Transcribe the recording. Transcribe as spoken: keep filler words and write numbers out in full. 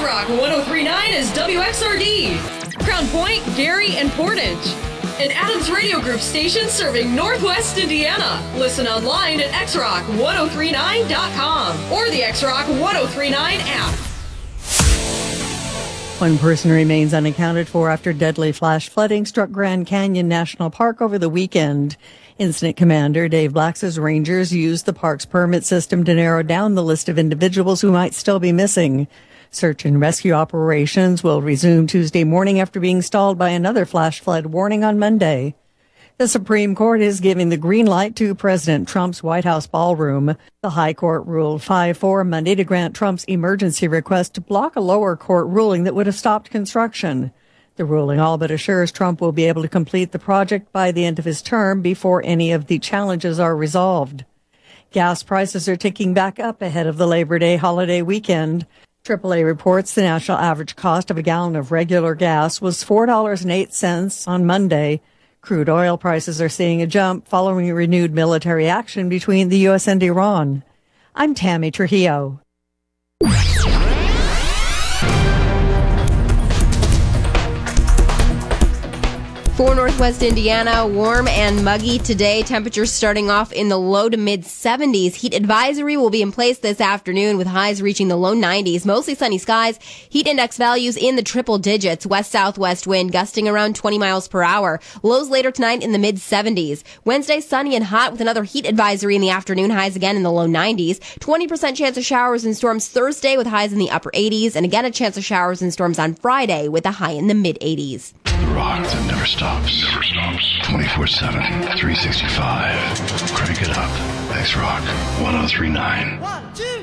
X-Rock one oh three point nine is W X R D. Crown Point, Gary, and Portage. An Adams Radio Group station serving Northwest Indiana. Listen online at x rock ten thirty-nine dot com or the X-Rock one oh three point nine app. One person remains unaccounted for after deadly flash flooding struck Grand Canyon National Park over the weekend. Incident Commander Dave Black says rangers used the park's permit system to narrow down the list of individuals who might still be missing. Search and rescue operations will resume Tuesday morning after being stalled by another flash flood warning on Monday. The Supreme Court is giving the green light to President Trump's White House ballroom. The High Court ruled five four Monday to grant Trump's emergency request to block a lower court ruling that would have stopped construction. The ruling all but assures Trump will be able to complete the project by the end of his term before any of the challenges are resolved. Gas prices are ticking back up ahead of the Labor Day holiday weekend. triple A reports the national average cost of a gallon of regular gas was four dollars and eight cents on Monday. Crude oil prices are seeing a jump following renewed military action between the U S and Iran. I'm Tammy Trujillo. For Northwest Indiana, warm and muggy today. Temperatures starting off in the low to mid seventies. Heat advisory will be in place this afternoon with highs reaching the low nineties. Mostly sunny skies. Heat index values in the triple digits. West-southwest wind gusting around twenty miles per hour. Lows later tonight in the mid seventies. Wednesday sunny and hot with another heat advisory in the afternoon. Highs again in the low nineties. twenty percent chance of showers and storms Thursday with highs in the upper eighties. And again a chance of showers and storms on Friday with a high in the mid eighties. The rock that never stops. Never stops. twenty-four seven, three sixty-five. Crank it up. X-Rock one oh three point nine. One, two.